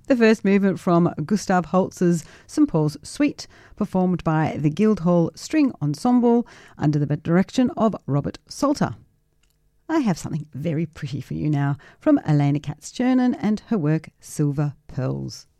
The first movement from Gustav Holst's St. Paul's Suite, performed by the Guildhall String Ensemble under the direction of Robert Salter. I have something very pretty for you now from Elena Katz-Chernin and her work Silver Pearls.